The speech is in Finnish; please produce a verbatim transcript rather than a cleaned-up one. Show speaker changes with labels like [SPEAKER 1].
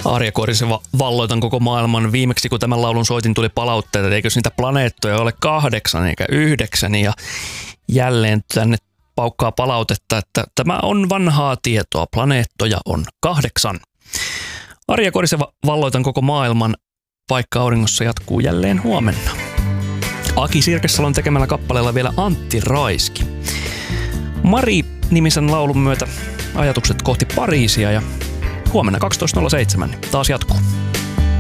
[SPEAKER 1] Arja Korisen valloitan koko maailman. Viimeksi kun tämän laulun soitin, tuli palautteita, eikö niitä planeettoja ole kahdeksan eikä yhdeksän. Ja jälleen tänne paukkaa palautetta, että tämä on vanhaa tietoa. Planeettoja on kahdeksan. Arja Korisen valloitan koko maailman. Paikka auringossa jatkuu jälleen huomenna. Aki Sirkessalon tekemällä kappaleella vielä Antti Raiski. Mari-nimisen laulun myötä ajatukset kohti Pariisia ja huomenna kaksitoista nolla seitsemän taas jatkuu.